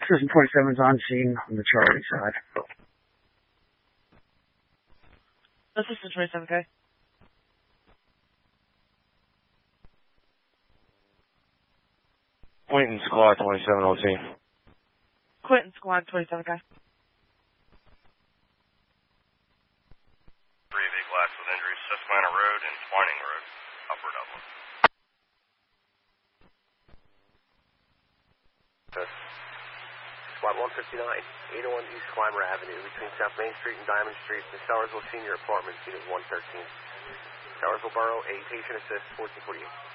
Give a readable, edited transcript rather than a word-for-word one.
System 27's on scene on the Charlie side. This is System 27, okay? Quentin Squad 27 on scene. Quentin Squad 27, okay? 3 vehicle accident with injuries, Susquehanna Road and Twining Road, Upper Dublin. Squad 159, 801 East Clymer Avenue, between South Main Street and Diamond Street, the Sellersville Senior Apartments, Unit 113. Sellersville Borough, a patient assist, 1448.